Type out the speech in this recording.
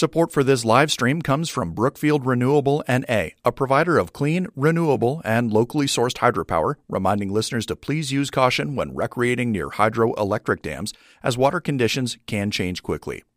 Support for this live stream comes from Brookfield Renewable N.A., a provider of clean, renewable, and locally sourced hydropower, reminding listeners to please use caution when recreating near hydroelectric dams, as water conditions can change quickly.